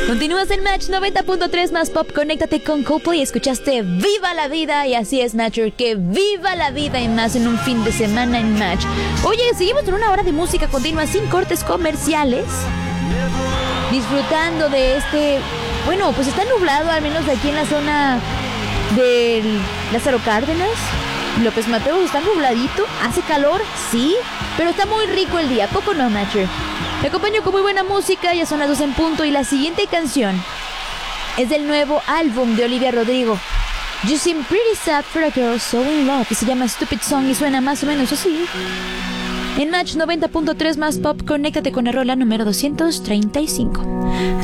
Continúas en Match 90.3 más pop. Conéctate con Coldplay. Escuchaste Viva la Vida. Y así es, Matcher, que viva la vida y más en un fin de semana en Match. Oye, seguimos con una hora de música continua sin cortes comerciales. Disfrutando de este... Bueno, pues está nublado, al menos aquí en la zona del Lázaro Cárdenas, López Mateos. Está nubladito, hace calor, sí, pero está muy rico el día, ¿poco no, Matcher? Te acompaño con muy buena música, ya son las 2 en punto. Y la siguiente canción es del nuevo álbum de Olivia Rodrigo, You Seem Pretty Sad for a Girl So In Love, que se llama Stupid Song y suena más o menos así. En Match 90.3 más pop, conéctate con la rola número 235.